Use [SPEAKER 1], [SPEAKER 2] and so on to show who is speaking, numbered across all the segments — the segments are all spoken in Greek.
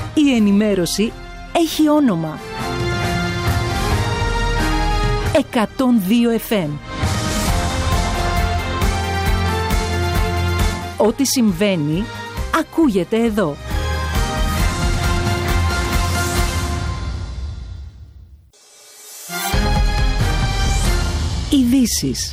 [SPEAKER 1] Η ενημέρωση έχει όνομα. 102 FM. Ό,τι συμβαίνει, ακούγεται εδώ. Ειδήσεις.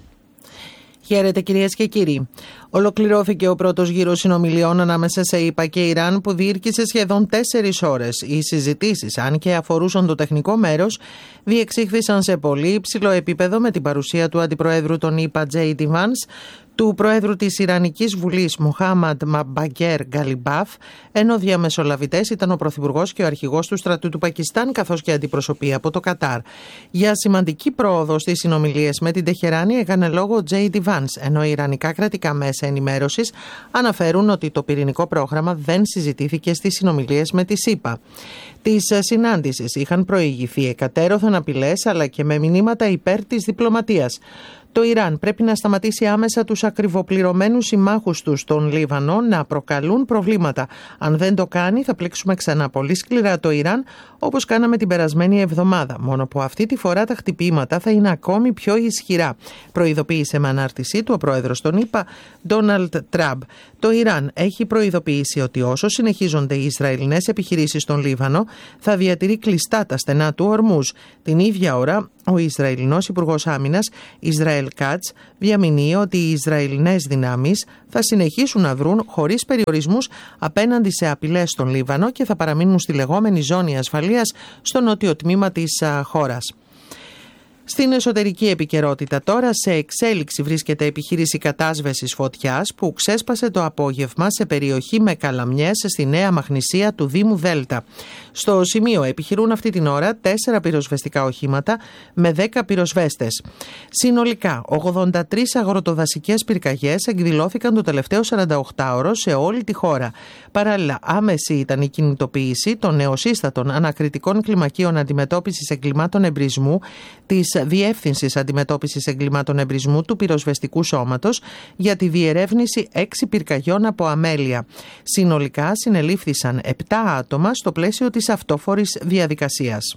[SPEAKER 2] Χαίρετε κυρίες και κύριοι. Ολοκληρώθηκε ο πρώτος γύρος συνομιλιών ανάμεσα σε ΗΠΑ και Ιράν που διήρκησε σχεδόν 4 ώρες. Οι συζητήσεις, αν και αφορούσαν το τεχνικό μέρος, διεξήχθησαν σε πολύ υψηλό επίπεδο με την παρουσία του Αντιπροέδρου των ΗΠΑ J.D. Vance, του Προέδρου της Ιρανικής Βουλής Μοχάμαντ Μπαγκέρ Γκαλιμπάφ, ενώ διαμεσολαβητές ήταν ο Πρωθυπουργός και ο Αρχηγός του Στρατού του Πακιστάν, καθώς και αντιπροσωπεία από το Κατάρ. Για σημαντική πρόοδο στις συνομιλίες με την Τεχεράνη έκανε λόγο J.D. Vance, ενώ οι ιρανικά κρατικά μέσα ενημέρωσης αναφέρουν ότι το πυρηνικό πρόγραμμα δεν συζητήθηκε στις συνομιλίες με τη ΗΠΑ. Τις συνάντησεις είχαν προηγηθεί εκατέρωθεν απειλές αλλά και με μηνύματα υπέρ της διπλωματίας. Το Ιράν πρέπει να σταματήσει άμεσα τους ακριβοπληρωμένους συμμάχους του στον Λίβανο να προκαλούν προβλήματα. Αν δεν το κάνει, θα πλήξουμε ξανά πολύ σκληρά το Ιράν, όπως κάναμε την περασμένη εβδομάδα. Μόνο που αυτή τη φορά τα χτυπήματα θα είναι ακόμη πιο ισχυρά, προειδοποίησε με ανάρτησή του ο πρόεδρος των ΗΠΑ, Ντόναλντ Τραμπ. Το Ιράν έχει προειδοποιήσει ότι όσο συνεχίζονται οι Ισραηλινές επιχειρήσεις στον Λίβανο, θα διατηρεί κλειστά τα στενά του Ορμούζ. Την ίδια ώρα, ο Ισραηλινός Υπουργός Άμυνας, Ισραήλ Κάτς, διαμηνύει ότι οι Ισραηλινές δυνάμεις θα συνεχίσουν να δρουν χωρίς περιορισμούς απέναντι σε απειλές στον Λίβανο και θα παραμείνουν στη λεγόμενη ζώνη ασφαλείας στο νότιο τμήμα της χώρας. Στην εσωτερική επικαιρότητα τώρα, σε εξέλιξη βρίσκεται επιχείρηση κατάσβεσης φωτιάς που ξέσπασε το απόγευμα σε περιοχή με καλαμιές στη Νέα Μαχνησία του Δήμου Δέλτα. Στο σημείο επιχειρούν αυτή την ώρα 4 πυροσβεστικά οχήματα με 10 πυροσβέστες. Συνολικά, 83 αγροτοδασικές πυρκαγιές εκδηλώθηκαν το τελευταίο 48ωρο σε όλη τη χώρα. Παράλληλα, άμεση ήταν η κινητοποίηση των νεοσύστατων ανακριτικών κλιμακίων αντιμετώπισης εγκλημάτων εμπρισμού της Διεύθυνσης Αντιμετώπισης Εγκλημάτων Εμπρισμού του Πυροσβεστικού Σώματος για τη διερεύνηση 6 πυρκαγιών από αμέλεια. Συνολικά συνελήφθησαν 7 άτομα στο πλαίσιο της αυτόφορης διαδικασίας.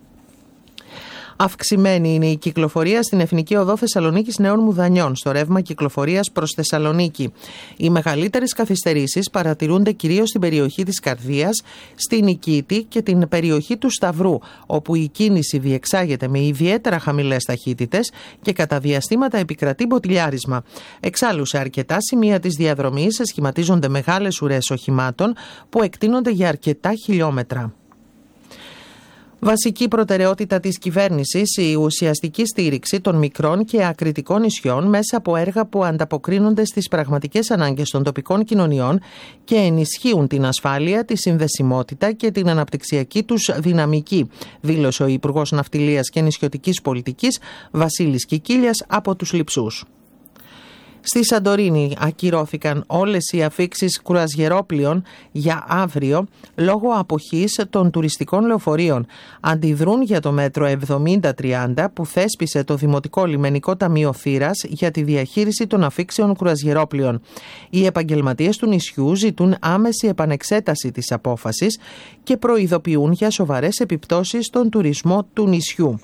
[SPEAKER 2] Αυξημένη είναι η κυκλοφορία στην Εθνική Οδό Θεσσαλονίκης Νέων Μουδανιών, στο ρεύμα κυκλοφορίας προς Θεσσαλονίκη. Οι μεγαλύτερες καθυστερήσεις παρατηρούνται κυρίως στην περιοχή της Καρδίας, στην Νικήτη και την περιοχή του Σταυρού, όπου η κίνηση διεξάγεται με ιδιαίτερα χαμηλές ταχύτητες και κατά διαστήματα επικρατεί μποτιλιάρισμα. Εξάλλου, σε αρκετά σημεία της διαδρομής σχηματίζονται μεγάλες ουρές οχημάτων που εκτείνονται για αρκετά χιλιόμετρα. Βασική προτεραιότητα της κυβέρνησης η ουσιαστική στήριξη των μικρών και ακριτικών νησιών μέσα από έργα που ανταποκρίνονται στις πραγματικές ανάγκες των τοπικών κοινωνιών και ενισχύουν την ασφάλεια, τη συνδεσιμότητα και την αναπτυξιακή τους δυναμική, δήλωσε ο Υπουργός Ναυτιλίας και Νησιωτικής Πολιτικής Βασίλης Κικίλιας από τους Λειψούς. Στη Σαντορίνη ακυρώθηκαν όλες οι αφίξεις κρουαζιερόπλοιων για αύριο λόγω αποχής των τουριστικών λεωφορείων. Αντιδρούν για το μέτρο 7030 που θέσπισε το Δημοτικό Λιμενικό Ταμείο Θήρας για τη διαχείριση των αφίξεων κρουαζιερόπλοιων. Οι επαγγελματίες του νησιού ζητούν άμεση επανεξέταση της απόφασης και προειδοποιούν για σοβαρές επιπτώσεις στον τουρισμό του νησιού.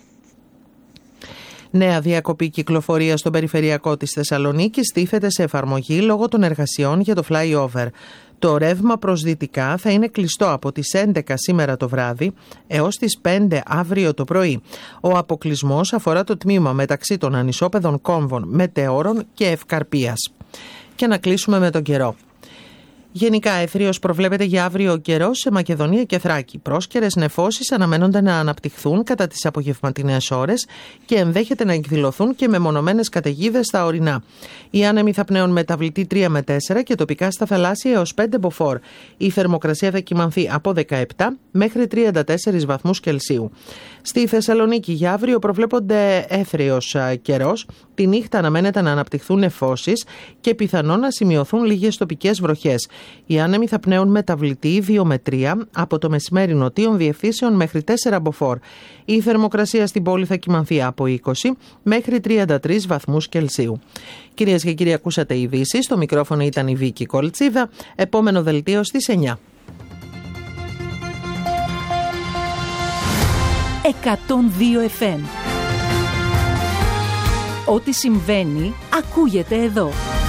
[SPEAKER 2] Νέα διακοπή κυκλοφορία στον περιφερειακό της Θεσσαλονίκης τίθεται σε εφαρμογή λόγω των εργασιών για το flyover. Το ρεύμα προς δυτικά θα είναι κλειστό από τις 11 σήμερα το βράδυ έως τις 5 αύριο το πρωί. Ο αποκλεισμός αφορά το τμήμα μεταξύ των ανισόπεδων κόμβων Μετεώρων και Ευκαρπίας. Και να κλείσουμε με τον καιρό. Γενικά, αιθρίως προβλέπεται για αύριο καιρός σε Μακεδονία και Θράκη. Πρόσκαιρες νεφώσεις αναμένονται να αναπτυχθούν κατά τις απογευματινές ώρες και ενδέχεται να εκδηλωθούν και μεμονωμένες καταιγίδες στα ορεινά. Οι άνεμοι θα πνέουν μεταβλητή 3 με 4 και τοπικά στα θαλάσσια έως 5 μποφόρ. Η θερμοκρασία θα κυμανθεί από 17 μέχρι 34 βαθμούς Κελσίου. Στη Θεσσαλονίκη για αύριο προβλέπονται αίθριος καιρός. Τη νύχτα αναμένεται να αναπτυχθούν νεφώσεις και πιθανόν να σημειωθούν λίγες τοπικές βροχές. Οι άνεμοι θα πνέουν μεταβλητή 2 με 3 από το μεσημέρι νοτίων διευθύνσεων μέχρι 4 μποφόρ. Η θερμοκρασία στην πόλη θα κυμανθεί από 20 μέχρι 33 βαθμούς Κελσίου. Κυρίες και κύριοι, ακούσατε ειδήσεις. Στο μικρόφωνο ήταν η Βίκη Κολτσίδα. Επόμενο δελτίο στις 9.
[SPEAKER 1] 102 FM. Ό,τι συμβαίνει, ακούγεται εδώ.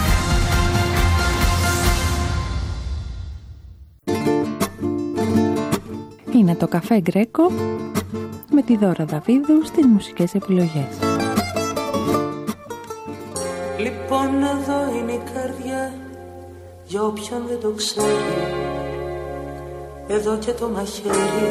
[SPEAKER 3] Είναι το Καφέ Γκρέκο με τη Δώρα Δαβίδου στις μουσικές επιλογές.
[SPEAKER 4] Λοιπόν, εδώ είναι η καρδιά, για όποιον δεν το ξέρει. Εδώ και το μαχαίρι